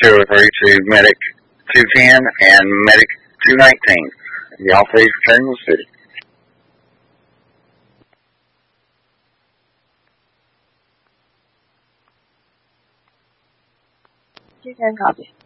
203 to Medic 210 and Medic 219. Y'all please return to the city. 210 copy.